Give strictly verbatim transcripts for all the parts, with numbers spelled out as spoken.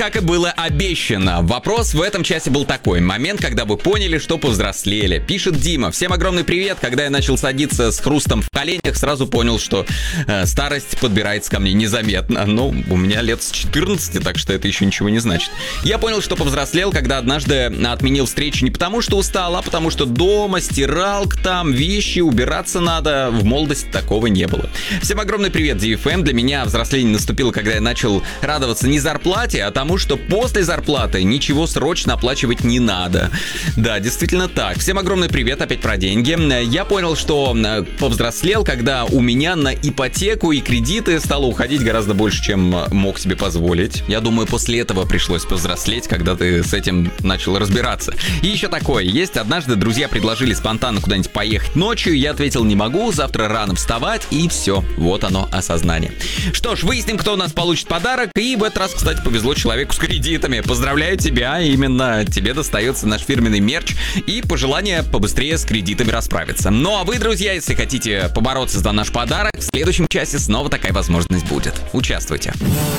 Как и было обещано. Вопрос в этом часе был такой. Момент, когда вы поняли, что повзрослели. Пишет Дима. Всем огромный привет. Когда я начал садиться с хрустом в коленях, сразу понял, что э, старость подбирается ко мне незаметно. Ну, у меня лет с четырнадцати, так что это еще ничего не значит. Я понял, что повзрослел, когда однажды отменил встречу не потому, что устал, а потому что дома, стиралка там, вещи, убираться надо. В молодости такого не было. Всем огромный привет, ди эф эм. Для меня взросление наступило, когда я начал радоваться не зарплате, а тому, что после зарплаты ничего срочно оплачивать не надо. Да, действительно так. Всем огромный привет, опять про деньги. Я понял, что повзрослел, когда у меня на ипотеку и кредиты стало уходить гораздо больше, чем мог себе позволить. Я думаю, после этого пришлось повзрослеть, когда ты с этим начал разбираться. И еще такое есть. Однажды друзья предложили спонтанно куда-нибудь поехать ночью. Я ответил, не могу, завтра рано вставать, и все. Вот оно, осознание. Что ж, выясним, кто у нас получит подарок. И в этот раз, кстати, повезло человеку с кредитами. Поздравляю тебя, именно тебе достается наш фирменный мерч и пожелание побыстрее с кредитами расправиться. Ну а вы, друзья, если хотите побороться за наш подарок, в следующем часе снова такая возможность будет. Участвуйте.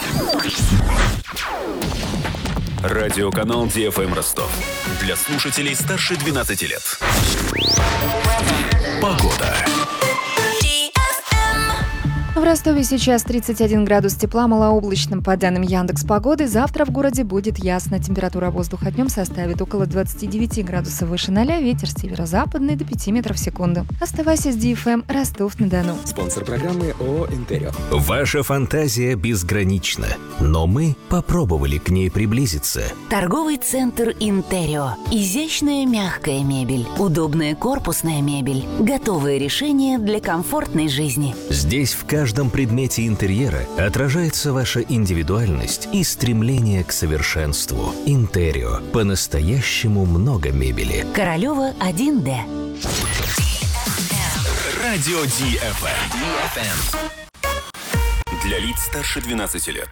Радиоканал ди эф эм Ростов. Для слушателей старше двенадцати лет. Погода. В Ростове сейчас тридцать один градус тепла, малооблачно по данным Яндекс.Погоды. Завтра в городе будет ясно. Температура воздуха днем составит около двадцать девять градусов выше ноля. Ветер северо-западный до пяти метров в секунду. Оставайся с ди эф эм Ростов-на-Дону. Спонсор программы ООО «Интерио». Ваша фантазия безгранична, но мы попробовали к ней приблизиться. Торговый центр «Интерио». Изящная мягкая мебель, удобная корпусная мебель, готовые решения для комфортной жизни. Здесь в каждом В каждом предмете интерьера отражается ваша индивидуальность и стремление к совершенству. Интерио. По-настоящему много мебели. Королева один дэ. Радио ди эф эм. Для лиц старше двенадцати лет.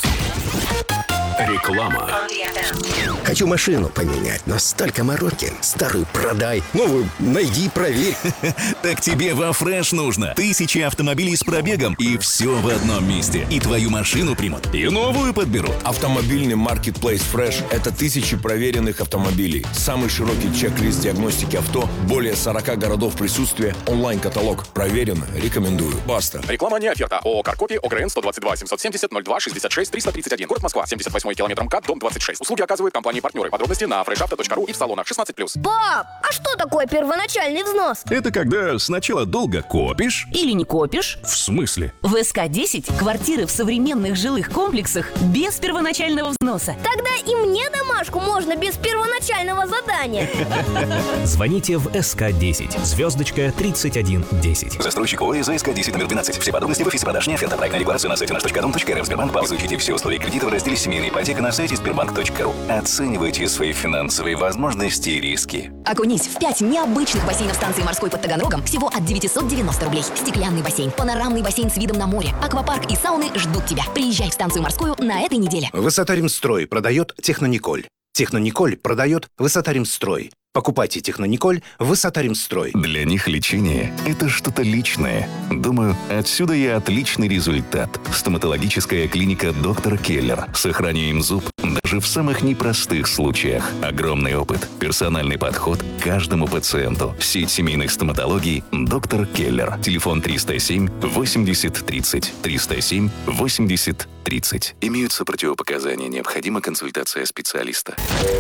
Реклама. Хочу машину поменять, но столько мороки. Старую продай, новую найди, проверь. Так тебе во Фреш нужно. Тысячи автомобилей с пробегом, и все в одном месте. И твою машину примут, и новую подберут. Автомобильный маркетплейс Fresh – это тысячи проверенных автомобилей. Самый широкий чек-лист диагностики авто, более сорока городов присутствия, онлайн-каталог. Проверено, рекомендую. Баста. Реклама не оферта. ООО «Каркопи», ОГРН сто двадцать два семьсот семьдесят ноль два шестьдесят шесть триста тридцать один. Город Москва. семьдесят восьмой километр МКАД, дом двадцать шесть. Услуги оказывают компании-партнеры. Подробности на фреш авто точка ру и в салонах шестнадцать плюс. Пап, а что такое первоначальный взнос? Это когда сначала долго копишь. Или не копишь. В смысле? В эс ка десять квартиры в современных жилых комплексах без первоначального взноса. Тогда и мне домашку можно без первоначального задания. Звоните в эс ка десять, звездочка тридцать один десять. Застройщик ООО эс ка десять номер двенадцать. Все подробности в офисе продаж не оферта. Проектная регуляция на сайте наш точка дом точка эр эф. Сбербанк. Изучите все условия кредита в разделе «Семейная ипотека» на сайте сбербанк точка ру. Оценивайте свои финансовые возможности и риски. Окунись в пять необычных бассейнов станции морской под Таганрогом всего от девятьсот девяносто рублей. Стеклянный бассейн, панорамный бассейн с видом на море, аквапарк и сауны ждут тебя. Приезжай в станцию морскую на этой неделе. Высота-Римстрой продает Технониколь. Технониколь продает Высота-Римстрой. Покупайте Технониколь Высота-Римстрой. Для них лечение – это что-то личное. Думаю, отсюда и отличный результат. Стоматологическая клиника «Доктор Келлер». Сохраняем зуб даже в самых непростых случаях. Огромный опыт, персональный подход к каждому пациенту. Сеть семейных стоматологий «Доктор Келлер». Телефон триста семь восемьдесят тридцать. триста семь восемьдесят тридцать. Имеются противопоказания. Необходима консультация специалиста.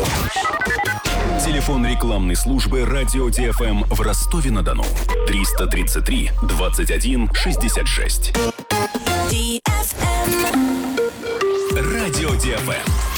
Телефон рекламной службы «Радио ди эф эм» в Ростове-на-Дону. триста тридцать три двадцать один шестьдесят шесть. Радио ди эф эм.